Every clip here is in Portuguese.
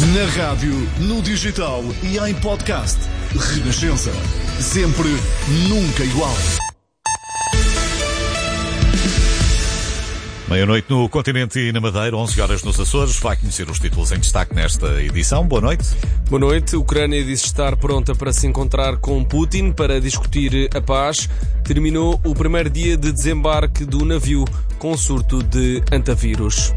Na rádio, no digital e em podcast. Renascença. Sempre, nunca igual. Meia-noite no continente e na Madeira, 11 horas nos Açores. Vai conhecer os títulos em destaque nesta edição. Boa noite. Boa noite. A Ucrânia diz estar pronta para se encontrar com Putin para discutir a paz. Terminou o primeiro dia de desembarque do navio com surto de antavírus.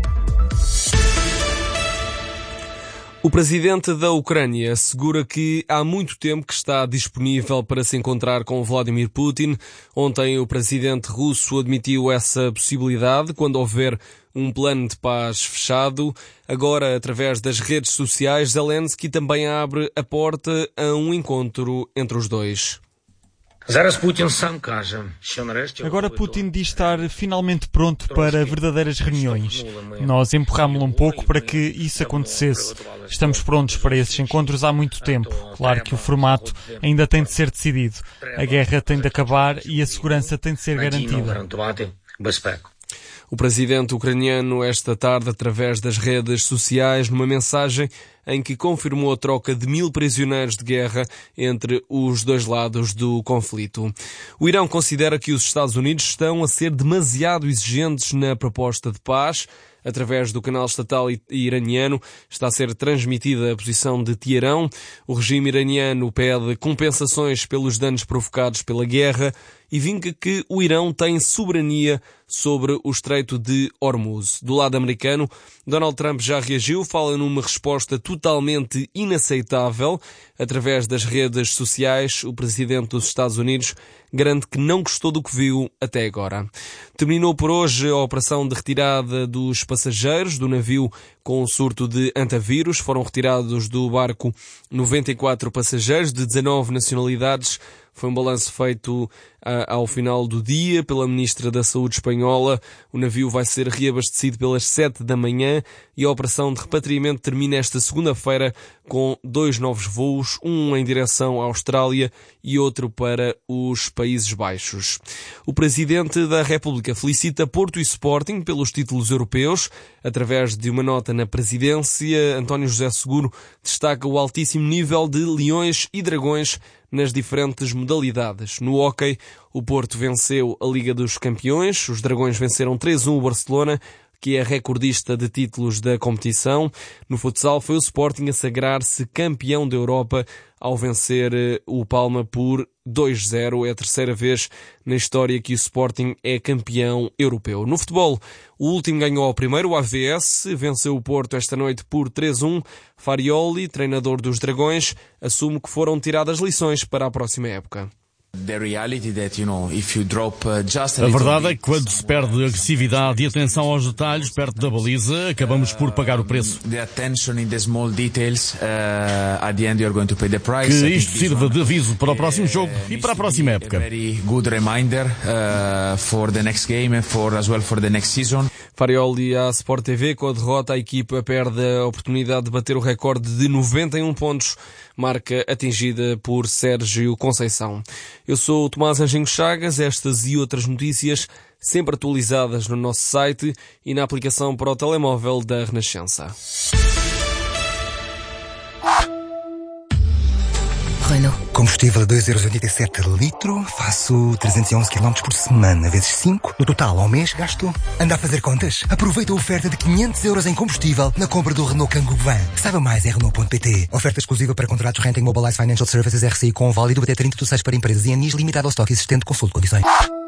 O presidente da Ucrânia assegura que há muito tempo que está disponível para se encontrar com Vladimir Putin. Ontem o presidente russo admitiu essa possibilidade quando houver um plano de paz fechado. Agora, através das redes sociais, Zelensky também abre a porta a um encontro entre os dois. Agora Putin diz estar finalmente pronto para verdadeiras reuniões. Nós empurrámo-lo um pouco para que isso acontecesse. Estamos prontos para esses encontros há muito tempo. Claro que o formato ainda tem de ser decidido. A guerra tem de acabar e a segurança tem de ser garantida. O presidente ucraniano esta tarde, através das redes sociais, numa mensagem em que confirmou a troca de 1000 prisioneiros de guerra entre os dois lados do conflito. O Irão considera que os Estados Unidos estão a ser demasiado exigentes na proposta de paz. Através do canal estatal iraniano está a ser transmitida a posição de Teherão. O regime iraniano pede compensações pelos danos provocados pela guerra e vinca que o Irão tem soberania sobre o Estreito de Hormuz. Do lado americano, Donald Trump já reagiu, fala numa resposta totalmente inaceitável. Através das redes sociais, o presidente dos Estados Unidos garante que não gostou do que viu até agora. Terminou por hoje a operação de retirada dos passageiros do navio com o surto de antavírus. Foram retirados do barco 94 passageiros de 19 nacionalidades. Foi um balanço feito ao final do dia pela Ministra da Saúde espanhola. O navio vai ser reabastecido pelas 7 da manhã e a operação de repatriamento termina esta segunda-feira com 2 novos voos, um em direção à Austrália e outro para os Países Baixos. O Presidente da República felicita Porto e Sporting pelos títulos europeus. Através de uma nota na presidência, António José Seguro destaca o altíssimo nível de Leões e Dragões nas diferentes modalidades. No hóquei, o Porto venceu a Liga dos Campeões, os Dragões venceram 3-1 o Barcelona, que é recordista de títulos da competição. No futsal foi o Sporting a sagrar-se campeão da Europa ao vencer o Palma por 2-0. É a terceira vez na história que o Sporting é campeão europeu. No futebol, o último ganhou ao primeiro, o AVS, venceu o Porto esta noite por 3-1. Farioli, treinador dos Dragões, assume que foram tiradas lições para a próxima época. A verdade é que quando se perde agressividade e atenção aos detalhes perto da baliza, acabamos por pagar o preço. Que isto sirva de aviso para o próximo jogo e para a próxima época. Farioli à Sport TV: com a derrota a equipa perde a oportunidade de bater o recorde de 91 pontos, marca atingida por Sérgio Conceição. Eu sou o Tomás Anjinho Chagas. Estas e outras notícias sempre atualizadas no nosso site e na aplicação para o telemóvel da Renascença. Renault. Combustível a 2,87 € litro, faço 311 km por semana, vezes 5. No total, ao mês, gasto... Anda a fazer contas? Aproveita a oferta de 500 € em combustível na compra do Renault Kangoo Van. Saiba mais em Renault.pt. Oferta exclusiva para contratos Renting Mobilize Financial Services RCI com válido até 30/6 para empresas e anis limitado ao estoque existente. Consulte condições.